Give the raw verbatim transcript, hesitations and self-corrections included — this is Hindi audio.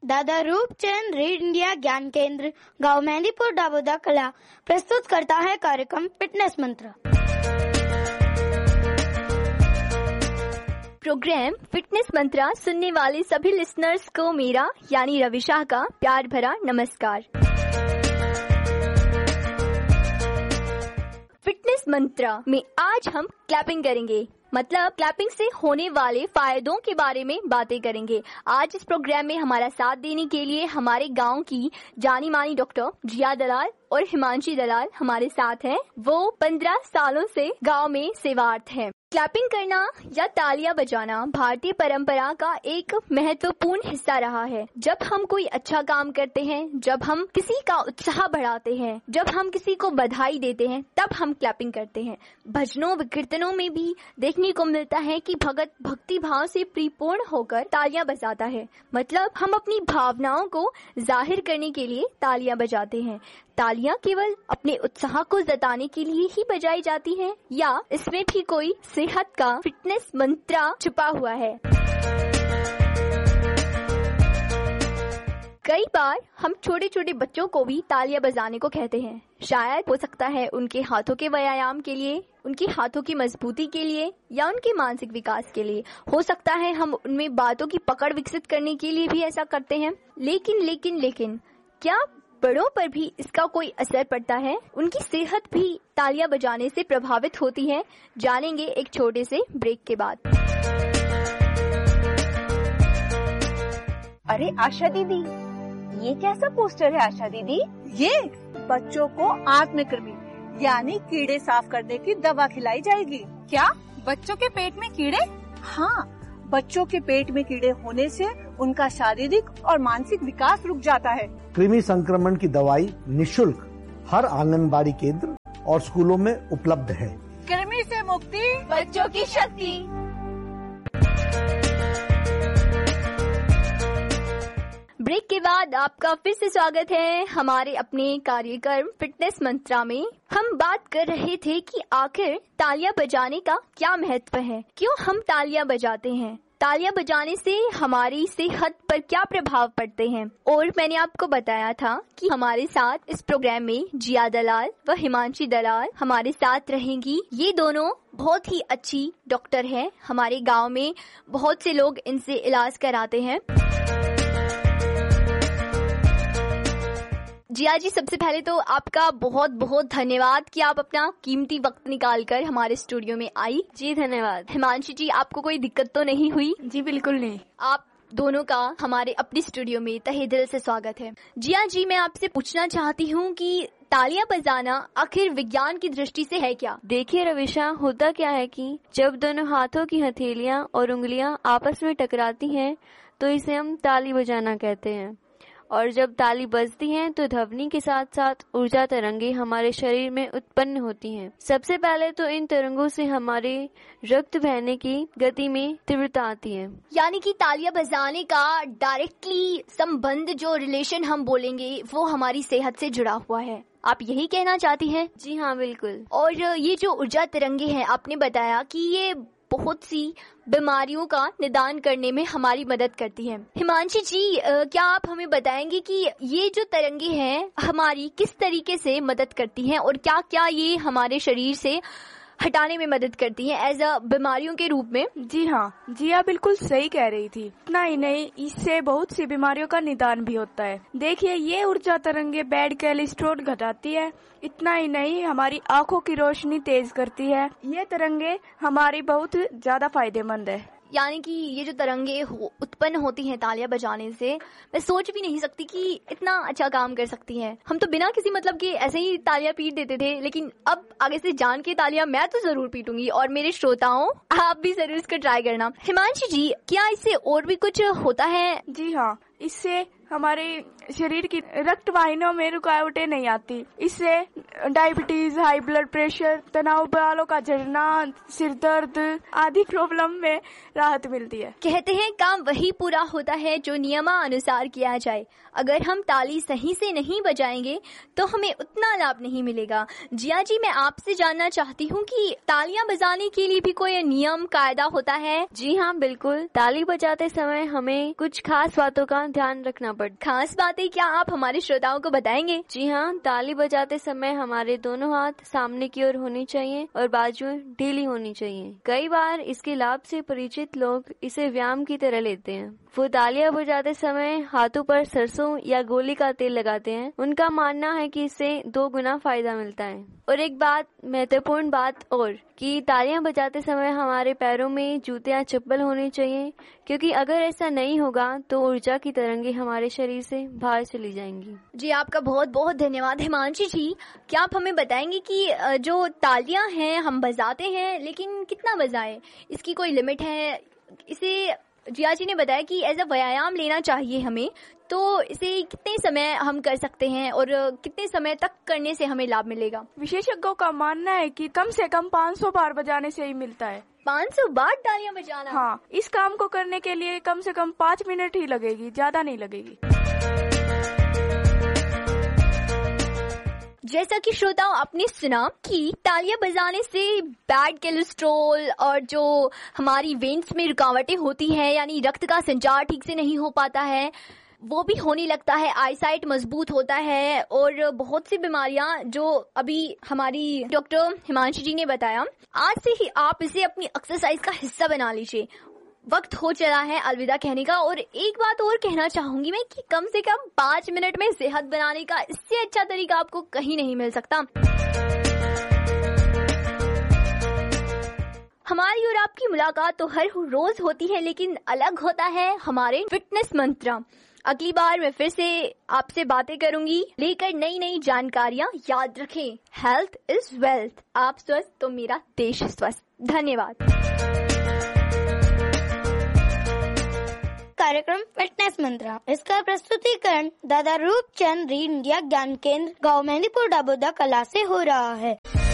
दादा रूपचंद रीड इंडिया ज्ञान केंद्र गांव मेहंदीपुर दाबोदा कला प्रस्तुत करता है कार्यक्रम फिटनेस मंत्र। प्रोग्राम फिटनेस मंत्र सुनने वाले सभी लिसनर्स को मेरा यानी रविशा का प्यार भरा नमस्कार। फिटनेस मंत्र में आज हम क्लैपिंग करेंगे, मतलब क्लैपिंग से होने वाले फायदों के बारे में बातें करेंगे। आज इस प्रोग्राम में हमारा साथ देने के लिए हमारे गांव की जानी मानी डॉक्टर जिया दलाल और हिमांशी दलाल हमारे साथ हैं। वो पंद्रह सालों से गांव में सेवारत हैं। क्लैपिंग करना या तालियां बजाना भारतीय परंपरा का एक महत्वपूर्ण हिस्सा रहा है। जब हम कोई अच्छा काम करते हैं, जब हम किसी का उत्साह बढ़ाते हैं, जब हम किसी को बधाई देते हैं, तब हम क्लैपिंग करते हैं। भजनों कीर्तनों में भी देखने को मिलता है कि भगत भक्ति भाव से परिपूर्ण होकर तालियां बजाता है, मतलब हम अपनी भावनाओं को जाहिर करने के लिए तालियां बजाते हैं। तालियां केवल अपने उत्साह को जताने के लिए ही बजाई जाती हैं या इसमें भी कोई सेहत का फिटनेस मंत्र छुपा हुआ है? कई बार हम छोटे छोटे बच्चों को भी तालियां बजाने को कहते हैं। शायद हो सकता है उनके हाथों के व्यायाम के लिए, उनकी हाथों की मजबूती के लिए या उनके मानसिक विकास के लिए। हो सकता है हम उनमें बातों की पकड़ विकसित करने के लिए भी ऐसा करते हैं। लेकिन लेकिन लेकिन क्या बड़ों पर भी इसका कोई असर पड़ता है? उनकी सेहत भी तालियां बजाने से प्रभावित होती है? जानेंगे एक छोटे से ब्रेक के बाद। अरे आशा दीदी, ये कैसा पोस्टर है आशा दीदी? ये बच्चों को आत्मकृमि यानी कीड़े साफ करने की दवा खिलाई जाएगी। क्या बच्चों के पेट में कीड़े? हाँ, बच्चों के पेट में कीड़े होने से उनका शारीरिक और मानसिक विकास रुक जाता है। कृमि संक्रमण की दवाई निशुल्क हर आंगनबाड़ी केंद्र और स्कूलों में उपलब्ध है। कृमि से मुक्ति, बच्चों की शक्ति। ब्रेक के बाद आपका फिर से स्वागत है हमारे अपने कार्यक्रम फिटनेस मंत्रा में। हम बात कर रहे थे कि आखिर तालियां बजाने का क्या महत्व है, क्यों हम तालियां बजाते हैं, तालियां बजाने से हमारी सेहत पर क्या प्रभाव पड़ते हैं। और मैंने आपको बताया था कि हमारे साथ इस प्रोग्राम में जिया दलाल व हिमांशी दलाल हमारे साथ रहेंगी। ये दोनों बहुत ही अच्छी डॉक्टर हैं। हमारे गांव में बहुत से लोग इनसे इलाज कराते हैं। जिया जी, सबसे पहले तो आपका बहुत बहुत धन्यवाद कि आप अपना कीमती वक्त निकालकर हमारे स्टूडियो में आई। जी धन्यवाद। हिमांशी जी, आपको कोई दिक्कत तो नहीं हुई? जी बिल्कुल नहीं। आप दोनों का हमारे अपने स्टूडियो में तहे दिल से स्वागत है। जिया जी, मैं आपसे पूछना चाहती हूँ कि तालियां बजाना आखिर विज्ञान की दृष्टि से है क्या? देखिए रविशा, होता क्या है कि जब दोनों हाथों की हथेलियां और उंगलियां आपस में टकराती हैं तो इसे हम ताली बजाना कहते हैं। और जब ताली बजती है तो ध्वनि के साथ साथ ऊर्जा तरंगे हमारे शरीर में उत्पन्न होती हैं। सबसे पहले तो इन तरंगों से हमारे रक्त बहने की गति में तीव्रता आती है। यानी कि तालियां बजाने का डायरेक्टली संबंध, जो रिलेशन हम बोलेंगे, वो हमारी सेहत से जुड़ा हुआ है। आप यही कहना चाहती हैं? जी हाँ बिल्कुल। और ये जो ऊर्जा तरंगे हैं, आपने बताया कि ये बहुत सी बीमारियों का निदान करने में हमारी मदद करती है। हिमांशी जी, क्या आप हमें बताएंगे कि ये जो तरंगे हैं हमारी किस तरीके से मदद करती हैं और क्या क्या ये हमारे शरीर से हटाने में मदद करती हैं एज अ बीमारियों के रूप में? जी हाँ, जिया बिल्कुल सही कह रही थी। इतना ही नहीं, इससे बहुत सी बीमारियों का निदान भी होता है। देखिए, ये ऊर्जा तरंगे बैड कोलेस्ट्रॉल घटाती है। इतना ही नहीं, हमारी आंखों की रोशनी तेज करती है। ये तरंगे हमारी बहुत ज्यादा फायदेमंद है। यानी कि ये जो तरंगे हो, उत्पन्न होती हैं तालियां बजाने से, मैं सोच भी नहीं सकती कि इतना अच्छा काम कर सकती हैं। हम तो बिना किसी मतलब के ऐसे ही तालियां पीट देते थे, लेकिन अब आगे से जान के तालियां मैं तो जरूर पीटूंगी और मेरे श्रोताओं आप भी जरूर इसको ट्राई करना। हिमांशी जी, क्या इससे और भी कुछ होता है? जी हाँ, इससे हमारे शरीर की रक्त वाहिनियों में रुकावटें नहीं आती। इससे डायबिटीज, हाई ब्लड प्रेशर, तनाव, बालों का झड़ना, सिर दर्द आदि प्रॉब्लम में राहत मिलती है। कहते हैं काम वही पूरा होता है जो नियमानुसार किया जाए। अगर हम ताली सही से नहीं बजाएंगे तो हमें उतना लाभ नहीं मिलेगा। जिया जी, मैं आपसे जानना चाहती हूँ कि तालियां बजाने के लिए भी कोई नियम कायदा होता है? जी हाँ बिल्कुल। ताली बजाते समय हमें कुछ खास बातों का ध्यान रखना पड़ता। खास बातें क्या आप हमारे श्रोताओं को बताएंगे? जी हाँ, ताली बजाते समय हमारे दोनों हाथ सामने की ओर होनी चाहिए और बाजुएं ढीली होनी चाहिए। कई बार इसके लाभ से परिचित लोग इसे व्यायाम की तरह लेते हैं। वो तालियां बजाते समय हाथों पर सरसों या गोली का तेल लगाते हैं। उनका मानना है कि इससे दो गुना फायदा मिलता है। और एक बात, महत्वपूर्ण बात और कि तालियां बजाते समय हमारे पैरों में जूते या चप्पल होने चाहिए, क्योंकि अगर ऐसा नहीं होगा तो ऊर्जा की तरंगे हमारे शरीर से बाहर चली जाएंगी। जी, आपका बहुत बहुत धन्यवाद हिमांशी जी। क्या आप हमें बताएंगे कि जो तालियां हैं हम बजाते हैं, लेकिन कितना बजाएं? इसकी कोई लिमिट है? इसे जिया जी ने बताया कि एज अ व्यायाम लेना चाहिए हमें, तो इसे कितने समय हम कर सकते हैं और कितने समय तक करने से हमें लाभ मिलेगा? विशेषज्ञों का मानना है कि कम से कम पाँच सौ बार बजाने से ही मिलता है। पाँच सौ बार तालियां बजाना? हाँ, इस काम को करने के लिए कम से कम पाँच मिनट ही लगेगी, ज्यादा नहीं लगेगी। जैसा कि श्रोताओं आपने सुना कि तालियां बजाने से बैड कोलेस्ट्रॉल और जो हमारी वेन्स में रुकावटें होती है, यानी रक्त का संचार ठीक से नहीं हो पाता है, वो भी होने लगता है। आईसाइट मजबूत होता है और बहुत सी बीमारियां जो अभी हमारी डॉक्टर हिमांशी जी ने बताया, आज से ही आप इसे अपनी एक्सरसाइज का हिस्सा बना लीजिए। वक्त हो चला है अलविदा कहने का। और एक बात और कहना चाहूंगी मैं कि कम से कम पाँच मिनट में सेहत बनाने का इससे अच्छा तरीका आपको कहीं नहीं मिल सकता। हमारी और आपकी मुलाकात तो हर रोज होती है, लेकिन अलग होता है हमारे फिटनेस मंत्र। अगली बार मैं फिर से आपसे बातें करूंगी, लेकर नई नई जानकारियां। याद रखें, हेल्थ इज वेल्थ। आप स्वस्थ तो मेरा देश स्वस्थ। धन्यवाद। कार्यक्रम फिटनेस मंत्र, इसका प्रस्तुतिकरण दादा रूपचंद रीड इंडिया ज्ञान केंद्र, गाँव मेहंदीपुर दाबोदा कला से हो रहा है।